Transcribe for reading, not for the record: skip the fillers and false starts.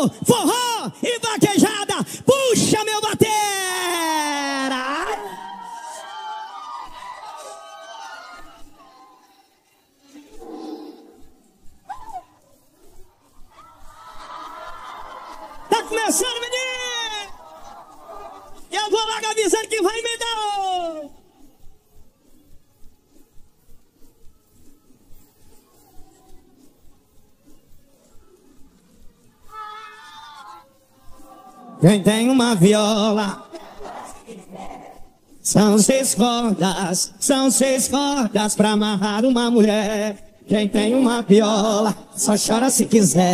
forró e vaquejada. Puxa, meu batera! Tá começando, menino! Eu vou logo avisando que vai me dar. Quem tem uma viola, são 6 cordas pra amarrar uma mulher. Quem tem uma viola, só chora se quiser.